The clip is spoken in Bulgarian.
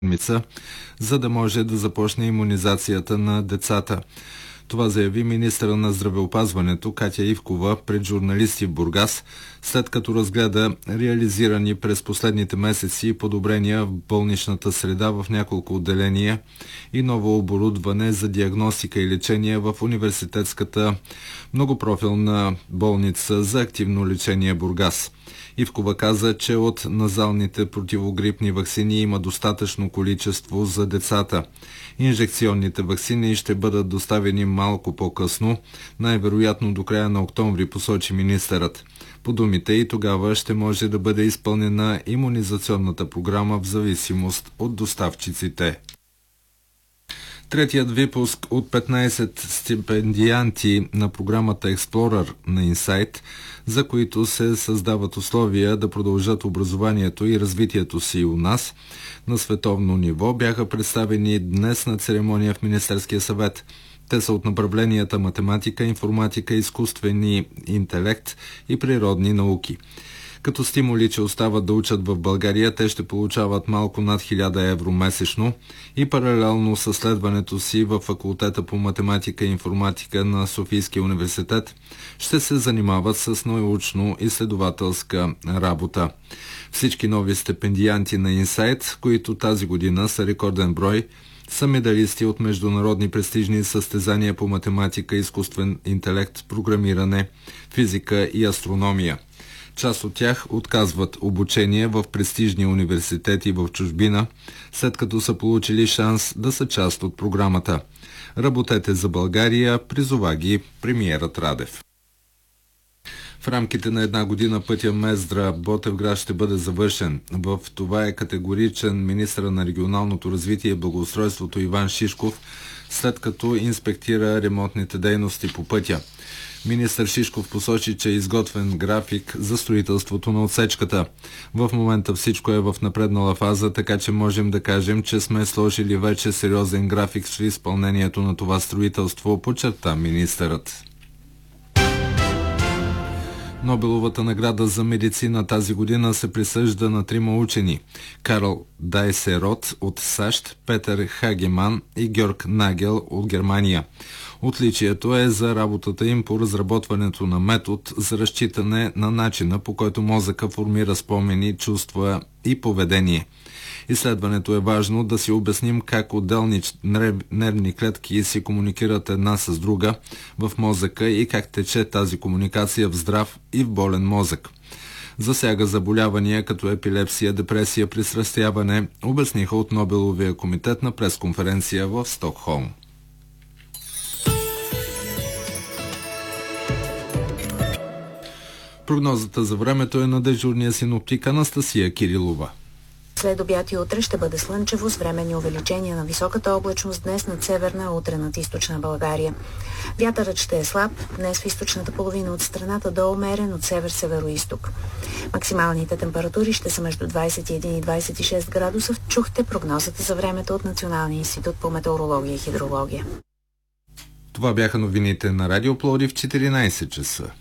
седмица, за да може да започне имунизацията на децата. Това заяви министъра на здравеопазването Катя Ивкова пред журналисти в Бургас, след като разгледа реализирани през последните месеци подобрения в болничната среда в няколко отделения и ново оборудване за диагностика и лечение в университетската многопрофилна болница за активно лечение Бургас. Ивкова каза, че от назалните противогрипни ваксини има достатъчно количество за децата. Инжекционните ваксини ще бъдат доставени малко по-късно, най-вероятно до края на октомври, посочи министърът. По думите и тогава ще може да бъде изпълнена имунизационната програма в зависимост от доставчиците. Третият випуск от 15 стипендианти на програмата Explorer на Insight, за които се създават условия да продължат образованието и развитието си у нас на световно ниво, бяха представени днес на церемония в Министерския съвет. Те са от направленията математика, информатика, изкуствени интелект и природни науки. Като стимули, че остават да учат в България, те ще получават малко над 1000 евро месечно и паралелно със следването си в факултета по математика и информатика на Софийския университет ще се занимават с научно-изследователска работа. Всички нови стипендианти на Insight, които тази година са рекорден брой, са медалисти от международни престижни състезания по математика, изкуствен интелект, програмиране, физика и астрономия. Част от тях отказват обучение в престижни университети в чужбина, след като са получили шанс да са част от програмата. Работете за България, призова ги премиерът Радев. В рамките на една година пътя Мездра-Ботевград ще бъде завършен. В това е категоричен министъра на регионалното развитие и благоустройството Иван Шишков, след като инспектира ремонтните дейности по пътя. Министър Шишков посочи, че е изготвен график за строителството на отсечката. В момента всичко е в напреднала фаза, така че можем да кажем, че сме сложили вече сериозен график в изпълнението на това строителство, подчерта министърът. Нобеловата награда за медицина тази година се присъжда на 3 учени – Карл Дайсерот от САЩ, Петър Хагеман и Георг Нагел от Германия. Отличието е за работата им по разработването на метод за разчитане на начина, по който мозъка формира спомени, чувства и поведение. Изследването е важно да си обясним как отделни нервни клетки си комуникират една с друга в мозъка и как тече тази комуникация в здрав и в болен мозък. Засяга заболявания като епилепсия, депресия, пристрастяване, обясниха от Нобеловия комитет на пресконференция в Стокхолм. Прогнозата за времето е на дежурния синоптик Анастасия Кирилова. След обяд и утре ще бъде слънчево с временни увеличения на високата облачност днес над северна, а утре над източна България. Вятърът ще е слаб, днес в източната половина от страната до умерен от север-северо-исток. Максималните температури ще са между 21 и 26 градуса. Чухте прогнозата за времето от Националния институт по метеорология и хидрология. Това бяха новините на Радио Пловдив в 14 часа.